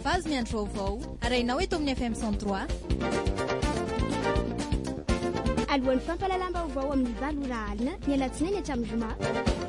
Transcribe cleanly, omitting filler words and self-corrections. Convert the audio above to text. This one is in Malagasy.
vazy ny andro vaovao arahinao eto amin'ny FM 103 alohan'ny fampalalam-baovao amin'ny valo ora alina ny alatsinainy hatramin'ny zoma